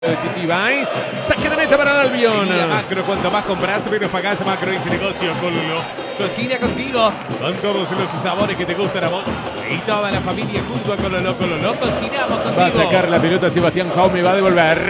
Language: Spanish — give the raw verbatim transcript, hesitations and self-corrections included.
Titi Baiz, saque de meta para el Albion. Día Macro, cuanto más compras, menos pagás. Macro dice negocio con Lolo. Cocina contigo, con todos los sabores que te gustan a vos y toda la familia junto a Cololo. Cololo, cocinamos contigo. Va a sacar la pelota Sebastián Jaume, va a devolver.